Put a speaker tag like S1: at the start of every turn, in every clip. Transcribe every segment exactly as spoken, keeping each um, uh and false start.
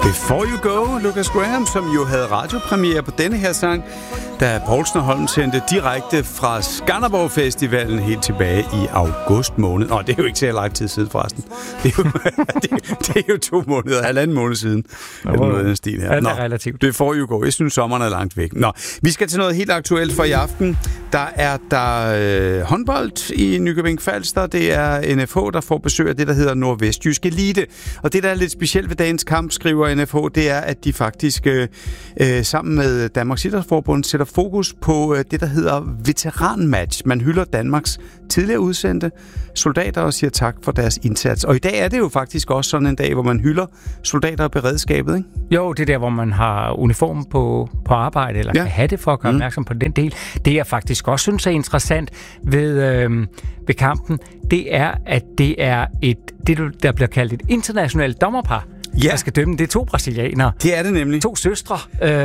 S1: Before You Go, Lucas Graham, som jo havde radiopremiere på denne her sang, da Poulsen og Holm sendte direkte fra Skanderborg Festivalen helt tilbage i august måned. Nå, det er jo ikke til at live tid siden forresten. Det er jo, det, det er jo to måneder, halvanden måned siden. Nå, noget af den stil her.
S2: Nå, det er relativt.
S1: Before You Go. Jeg synes, sommeren er langt væk. Nå, vi skal til noget helt aktuelt for i aften. Der er der øh, håndbold i Nykøbing Falster. Det er N F H, der får besøg af det, der hedder Nordvestjysk Elite. Og det, der er lidt specielt ved dagens kamp, skriver N F H, det er, at de faktisk øh, sammen med Danmarks Idrætsforbund sætter fokus på øh, det, der hedder veteranmatch. Man hylder Danmarks tidligere udsendte soldater og siger tak for deres indsats. Og i dag er det jo faktisk også sådan en dag, hvor man hylder soldater og beredskabet, ikke?
S2: Jo, det er der, hvor man har uniform på, på arbejde, eller ja. kan have det for at gøre mm. opmærksom på den del. Det jeg faktisk også synes er interessant ved, øh, ved kampen, det er, at det er et, det, der bliver kaldt et internationalt dommerpar. Ja. Der skal dømme. Det er to brasilianere.
S1: Det er det nemlig.
S2: To søstre.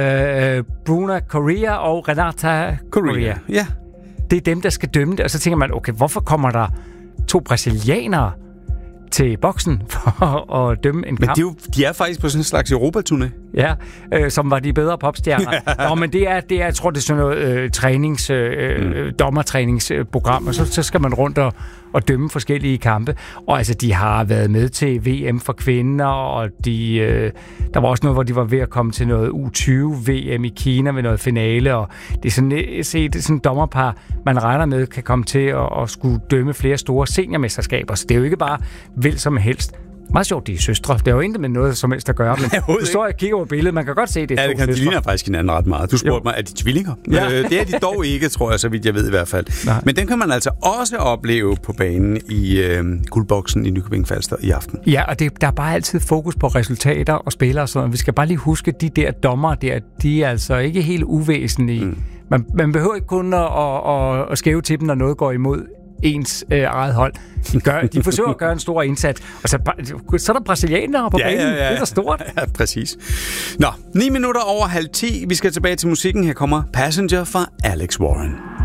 S2: Øh, Bruna Correa og Renata Correa. Correa.
S1: Ja.
S2: Det er dem, der skal dømme det. Og så tænker man, okay, hvorfor kommer der to brasilianere til boksen for at dømme en kamp?
S1: Men de er, jo, de er faktisk på sådan en slags Europaturné.
S2: Ja, øh, som var de bedre popstjerner. Nå, men det er, det er, jeg tror, det er sådan noget øh, trænings, øh, mm. dommertræningsprogram, og så, så skal man rundt og, og dømme forskellige kampe. Og altså, de har været med til V M for kvinder, og de, øh, der var også noget, hvor de var ved at komme til noget U tyve V M i Kina med noget finale, og det er sådan, se, det er sådan et dommerpar, man regner med, kan komme til at, at skulle dømme flere store seniormesterskaber. Så det er jo ikke bare vel som helst. Meget sjovt, de er søstre. Det er jo ikke med noget som helst at gøre, men du står og kigger på billedet, man kan godt se, det er
S1: ja,
S2: to
S1: det kan,
S2: søstre.
S1: De ligner faktisk hinanden ret meget. Du spurgte jo. mig, er de tvillinger? Ja. Øh, det er de dog ikke, tror jeg, så vidt jeg ved i hvert fald. Nej. Men den kan man altså også opleve på banen i øh, guldboksen i Nykøbing Falster i aften.
S2: Ja, og det, der er bare altid fokus på resultater og spillere og sådan noget. Vi skal bare lige huske, de der dommer der, de er altså ikke helt uvæsentlige. Mm. Man, man behøver ikke kun at, at, at, at skæve til dem, når noget går imod ens øh, eget hold. De, gør, de forsøger at gøre en stor indsats. Og så, så er der brasilianere på
S1: ja,
S2: banen.
S1: Ja, ja.
S2: Det er da stort.
S1: Ja, præcis. Nå, ni minutter over halv ti. Vi skal tilbage til musikken. Her kommer Passenger fra Alex Warren.